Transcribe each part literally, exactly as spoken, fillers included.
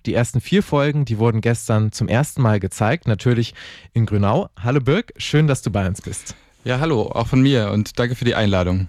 Die ersten vier Folgen, die wurden gestern zum ersten Mal gezeigt, natürlich in Grünau. Hallo Birk, schön, dass du bei uns bist. Ja, hallo, auch von mir und danke für die Einladung.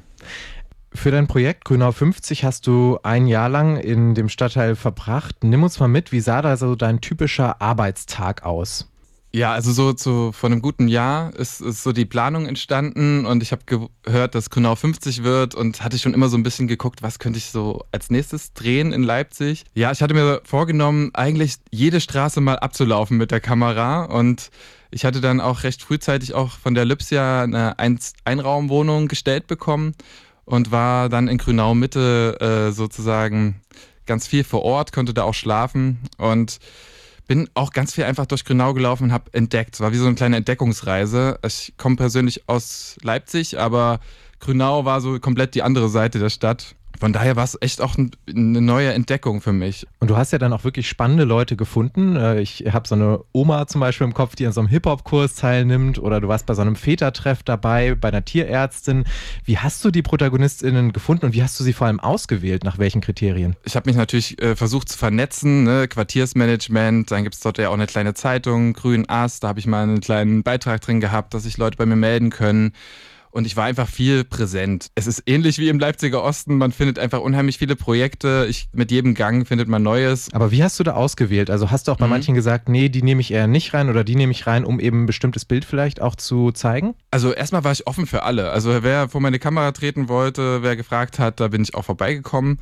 Für dein Projekt Grünau fünfzig hast du ein Jahr lang in dem Stadtteil verbracht. Nimm uns mal mit, wie sah da so dein typischer Arbeitstag aus? Ja, also so zu, vor einem guten Jahr ist, ist so die Planung entstanden und ich habe gehört, dass Grünau fünfzig wird und hatte schon immer so ein bisschen geguckt, was könnte ich so als nächstes drehen in Leipzig. Ja, ich hatte mir vorgenommen, eigentlich jede Straße mal abzulaufen mit der Kamera und ich hatte dann auch recht frühzeitig auch von der Lübsia eine Einraumwohnung gestellt bekommen und war dann in Grünau Mitte äh, sozusagen ganz viel vor Ort, konnte da auch schlafen und bin auch ganz viel einfach durch Grünau gelaufen und habe entdeckt. Es war wie so eine kleine Entdeckungsreise. Ich komme persönlich aus Leipzig, aber Grünau war so komplett die andere Seite der Stadt. Von daher war es echt auch ein, eine neue Entdeckung für mich. Und du hast ja dann auch wirklich spannende Leute gefunden. Ich habe so eine Oma zum Beispiel im Kopf, die an so einem Hip-Hop-Kurs teilnimmt, oder du warst bei so einem Vätertreff dabei, bei einer Tierärztin. Wie hast du die ProtagonistInnen gefunden und wie hast du sie vor allem ausgewählt? Nach welchen Kriterien? Ich habe mich natürlich äh, versucht zu vernetzen, ne? Quartiersmanagement, dann gibt es dort ja auch eine kleine Zeitung, Grün Ast, da habe ich mal einen kleinen Beitrag drin gehabt, dass sich Leute bei mir melden können. Und ich war einfach viel präsent. Es ist ähnlich wie im Leipziger Osten. Man findet einfach unheimlich viele Projekte. Ich, mit jedem Gang findet man Neues. Aber wie hast du da ausgewählt? Also hast du auch bei mhm. manchen gesagt, nee, die nehme ich eher nicht rein oder die nehme ich rein, um eben ein bestimmtes Bild vielleicht auch zu zeigen? Also erstmal war ich offen für alle. Also wer vor meine Kamera treten wollte, wer gefragt hat, da bin ich auch vorbeigekommen.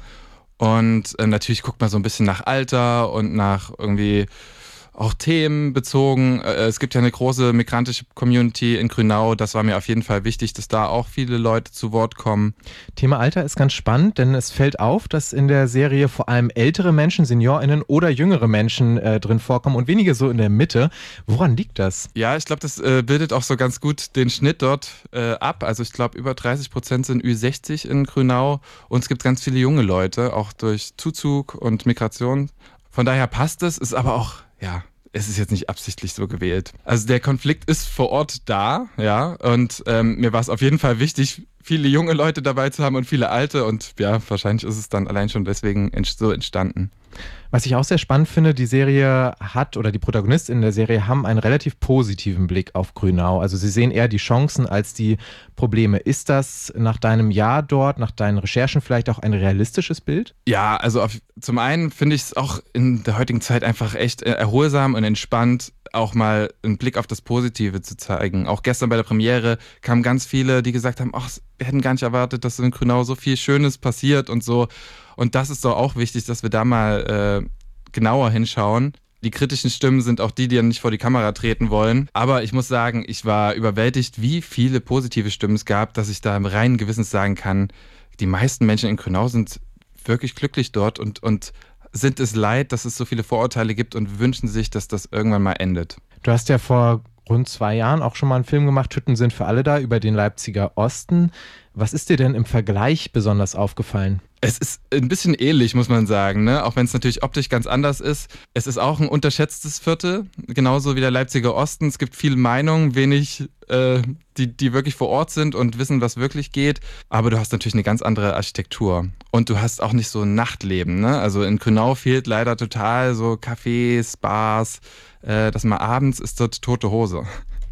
Und äh, natürlich guckt man so ein bisschen nach Alter und nach irgendwie auch themenbezogen. Es gibt ja eine große migrantische Community in Grünau. Das war mir auf jeden Fall wichtig, dass da auch viele Leute zu Wort kommen. Thema Alter ist ganz spannend, denn es fällt auf, dass in der Serie vor allem ältere Menschen, SeniorInnen oder jüngere Menschen äh, drin vorkommen und wenige so in der Mitte. Woran liegt das? Ja, ich glaube, das äh, bildet auch so ganz gut den Schnitt dort äh, ab. Also ich glaube, über dreißig Prozent sind Ü sechzig in Grünau und es gibt ganz viele junge Leute, auch durch Zuzug und Migration. Von daher passt es, ist aber auch, ja, es ist jetzt nicht absichtlich so gewählt. Also der Konflikt ist vor Ort da, ja, und ähm, mir war es auf jeden Fall wichtig, viele junge Leute dabei zu haben und viele alte und ja, wahrscheinlich ist es dann allein schon deswegen so entstanden. Was ich auch sehr spannend finde, die Serie hat oder die Protagonisten in der Serie haben einen relativ positiven Blick auf Grünau. Also sie sehen eher die Chancen als die Probleme. Ist das nach deinem Jahr dort, nach deinen Recherchen vielleicht auch ein realistisches Bild? Ja, also auf, zum einen finde ich es auch in der heutigen Zeit einfach echt erholsam und entspannt, auch mal einen Blick auf das Positive zu zeigen. Auch gestern bei der Premiere kamen ganz viele, die gesagt haben, ach, wir hätten gar nicht erwartet, dass in Grünau so viel Schönes passiert und so. Und das ist doch auch wichtig, dass wir da mal äh, genauer hinschauen. Die kritischen Stimmen sind auch die, die ja nicht vor die Kamera treten wollen. Aber ich muss sagen, ich war überwältigt, wie viele positive Stimmen es gab, dass ich da im reinen Gewissens sagen kann, die meisten Menschen in Grünau sind wirklich glücklich dort und, und sind es leid, dass es so viele Vorurteile gibt und wünschen sich, dass das irgendwann mal endet. Du hast ja vor rund zwei Jahren auch schon mal einen Film gemacht, Hütten sind für alle da, über den Leipziger Osten. Was ist dir denn im Vergleich besonders aufgefallen? Es ist ein bisschen ähnlich, muss man sagen, ne? Auch wenn es natürlich optisch ganz anders ist. Es ist auch ein unterschätztes Viertel, genauso wie der Leipziger Osten. Es gibt viele Meinungen, wenig, äh, die, die wirklich vor Ort sind und wissen, was wirklich geht. Aber du hast natürlich eine ganz andere Architektur. Und du hast auch nicht so ein Nachtleben, ne? Also in Grünau fehlt leider total so Cafés, Bars. Äh, das mal abends ist dort tote Hose.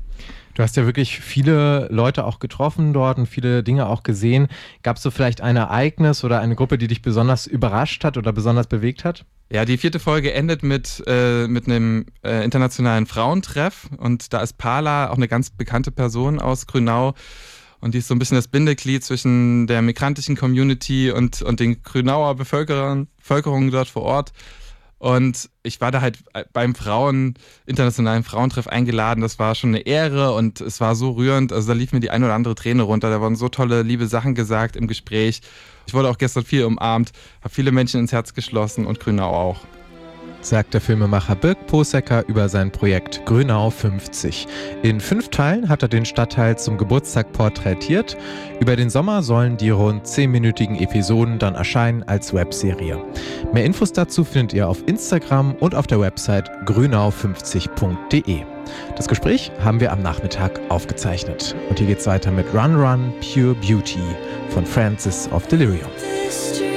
Du hast ja wirklich viele Leute auch getroffen dort und viele Dinge auch gesehen. Gab es so vielleicht ein Ereignis oder eine Gruppe, die dich besonders überrascht hat oder besonders bewegt hat? Ja, die vierte Folge endet mit, äh, mit einem äh, internationalen Frauentreff und da ist Pala auch eine ganz bekannte Person aus Grünau und die ist so ein bisschen das Bindeglied zwischen der migrantischen Community und, und den Grünauer Bevölkerung, Bevölkerung dort vor Ort. Und ich war da halt beim Frauen, internationalen Frauentreff eingeladen. Das war schon eine Ehre und es war so rührend. Also da lief mir die ein oder andere Träne runter. Da wurden so tolle, liebe Sachen gesagt im Gespräch. Ich wurde auch gestern viel umarmt, habe viele Menschen ins Herz geschlossen und Grünau auch. Sagt der Filmemacher Birk Posecker über sein Projekt Grünau fünfzig. In fünf Teilen hat er den Stadtteil zum Geburtstag porträtiert. Über den Sommer sollen die rund zehnminütigen Episoden dann erscheinen als Webserie. Mehr Infos dazu findet ihr auf Instagram und auf der Website grünau fünfzig punkt de. Das Gespräch haben wir am Nachmittag aufgezeichnet. Und hier geht's weiter mit Run Run Pure Beauty von Francis of Delirium.